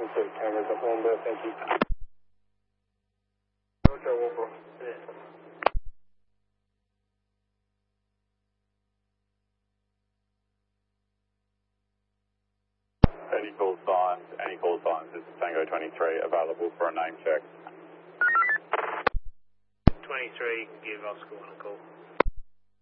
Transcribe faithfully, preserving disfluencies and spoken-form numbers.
two, cameras at Warnborough, thank you. Roger, Warnborough. Yeah. Any call signs, any call signs, this is Tango twenty-three, available for a name check. twenty-three, give Oscar one a call.